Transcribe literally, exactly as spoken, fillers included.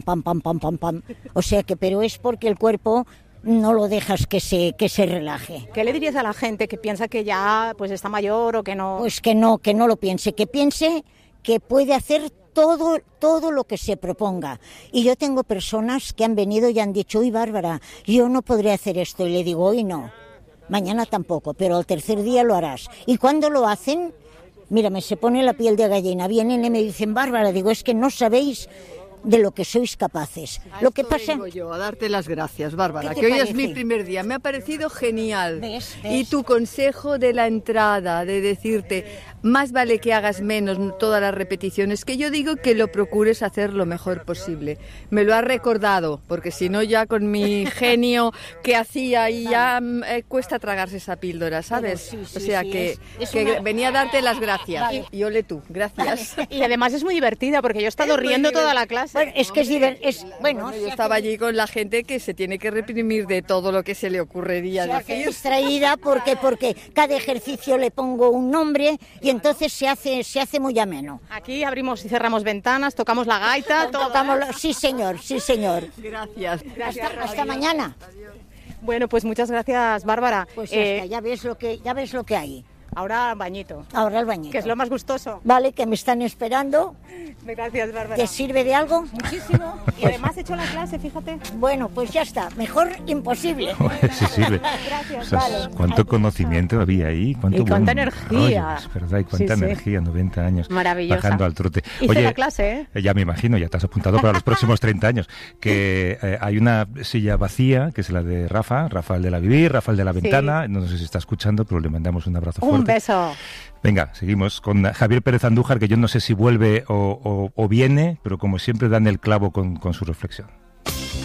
pam, pam, pam, pam, pam. O sea que, pero es porque el cuerpo no lo dejas que se, que se relaje. ¿Qué le dirías a la gente que piensa que ya pues está mayor o que no? Pues que no, que no lo piense, que piense que puede hacer todo, todo lo que se proponga. Y yo tengo personas que han venido y han dicho, uy, Bárbara, yo no podré hacer esto. Y le digo, hoy no, mañana tampoco, pero al tercer día lo harás. Y cuando lo hacen, mírame, se pone la piel de gallina. Vienen y me dicen, Bárbara, digo, es que no sabéis de lo que sois capaces. A lo que esto pasa vengo yo a darte las gracias, Bárbara, ¿Qué que te hoy parece? es mi primer día. Me ha parecido genial. ¿Ves? ¿Ves? Y tu consejo de la entrada, de decirte, más vale que hagas menos todas las repeticiones, que yo digo que lo procures hacer lo mejor posible. Me lo has recordado, porque si no ya con mi genio que hacía y ya eh, cuesta tragarse esa píldora, ¿sabes? Sí, sí, o sea sí, que, es- es que una- venía a darte las gracias. Vale. Y ole tú, gracias. Y además es muy divertida porque yo he estado Es muy riendo toda la divertida. clase. Bueno, es que es, diver- es bueno, Bueno, se yo hace- estaba allí con la gente que se tiene que reprimir de todo lo que se le ocurriría se hace decir. distraída porque porque cada ejercicio le pongo un nombre y entonces se hace se hace muy ameno. Aquí abrimos y cerramos ventanas, tocamos la gaita, todo. Tocamos la- sí señor, sí señor. Gracias. Hasta, hasta mañana. Bueno, pues muchas gracias, Bárbara. Pues ya Eh, está, ya ves lo que ya ves lo que hay. ahora bañito, Ahora el bañito. que es lo más gustoso. Vale, que me están esperando. Gracias, Bárbara. ¿Te sirve de algo? Muchísimo. Y además he hecho la clase, fíjate. Bueno, pues ya está. Mejor imposible. Sí sirve. Gracias, O sea, vale. cuánto conocimiento había ahí, cuánto Y cuánta buen energía. rollo, es verdad, y cuánta Sí, sí. energía, noventa años Maravillosa. bajando al trote. Hice la clase, ¿eh? eh, ya me imagino, ya te has apuntado para los próximos treinta años, que eh, hay una silla vacía, que es la de Rafa, Rafael de la Vivir, Rafael de la Ventana, no sé si está escuchando, pero le mandamos un abrazo fuerte. Un beso. Venga, seguimos con Javier Pérez Andújar, que yo no sé si vuelve o, o- o viene, pero como siempre dan el clavo con, con su reflexión.